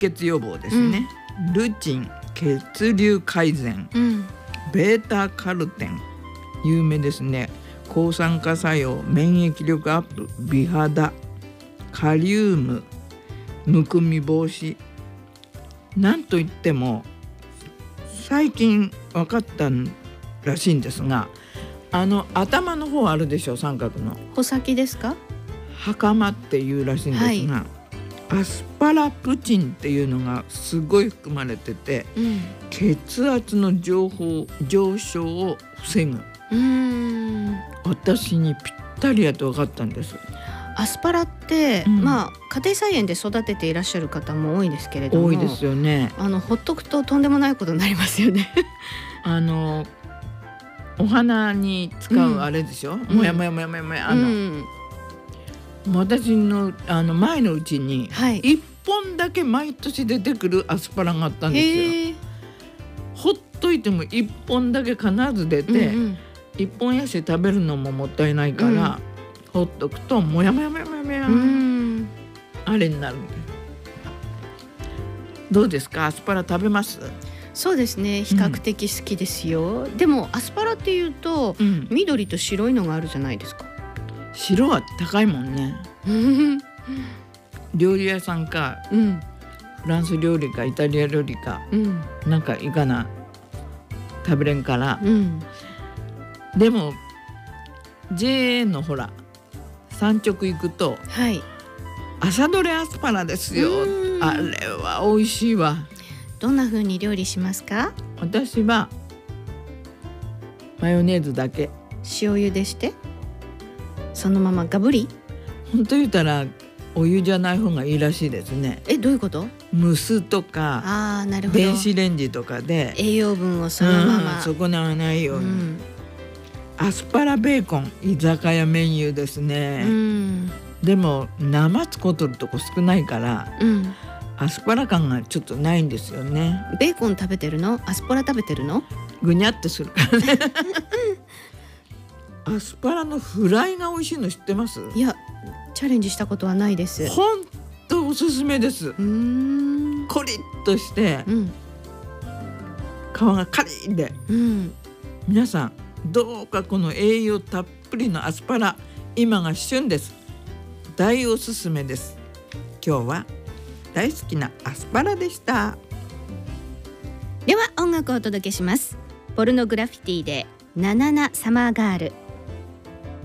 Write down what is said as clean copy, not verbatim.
血予防ですね、ルチン血流改善、ベータカロテン有名ですね。抗酸化作用、免疫力アップ、美肌、カリウム、むくみ防止。なんといっても最近分かったらしいんですが、頭の方あるでしょ、三角の穂先ですか？ 袴っていうらしいんですが、アスパラプチンっていうのがすごい含まれてて、血圧の上昇を防ぐ。私にぴったりやと分かったんです。 アスパラって、家庭菜園で育てていらっしゃる方も多いですけれども、 多いですよね。 ほっとくととんでもないことになりますよね。 お花に使うあれでしょ、もやもやもやもやもや、私の前のうちに1本だけ毎年出てくるアスパラがあったんですよ。ほっといても1本だけ必ず出て、1本やし食べるのももったいないから、ほっとくともやもやもやもやもや、あれになる。どうですか、アスパラ食べます？ そうですね、比較的好きですよ。でもアスパラっていうと、緑と白いのがあるじゃないですか。 白は高いもんね。料理屋さんか、フランス料理かイタリア料理か、なんかいかな食べれんから、でも JA のほら産直行くと、朝どれアスパラですよ。あれは美味しいわ。 どんな風に料理しますか？ 私はマヨネーズだけ、 塩茹でしてそのままガブリ。 本当言ったらお湯じゃない方がいいらしいですね。 どういうこと？ 蒸すとか、 なるほど、 電子レンジとかで栄養分をそのまま、 損なわないように、アスパラベーコン居酒屋メニューですね。でも生つこ取るとこ少ないから、アスパラ感がちょっとないんですよね。 ベーコン食べてるの？アスパラ食べてるの？ ぐにゃってするからね。アスパラのフライが美味しいの知ってます？ いや、チャレンジしたことはないです。 本当おすすめです。コリッとして、皮がカリッで、皆さんどうかこの栄養たっぷりのアスパラ、今が旬です。大おすすめです。今日は大好きなアスパラでした。 では音楽をお届けします。ポルノグラフィティでナナナサマーガール。